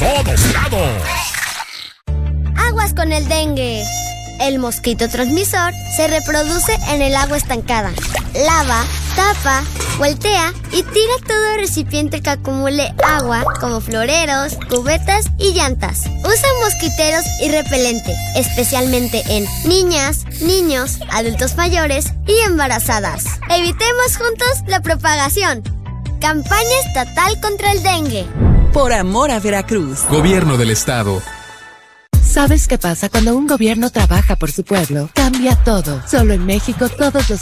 todos lados. Aguas con el dengue. El mosquito transmisor se reproduce en el agua estancada. Lava, tapa, voltea y tira todo el recipiente que acumule agua, como floreros, cubetas y llantas. Usa mosquiteros y repelente, especialmente en niñas, niños, adultos mayores y embarazadas. Evitemos juntos la propagación. Campaña estatal contra el dengue. Por amor a Veracruz. Gobierno del Estado. ¿Sabes qué pasa cuando un gobierno trabaja por su pueblo? Cambia todo. Solo en México todos los